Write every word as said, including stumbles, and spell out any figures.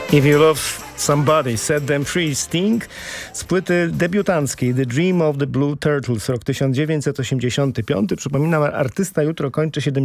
If You Love Somebody, Set Them Free, Sting z płyty debiutanckiej The Dream of the Blue Turtles, rok tysiąc dziewięćset osiemdziesiąty piąty. Przypominam, artysta jutro kończy siedemdziesiąt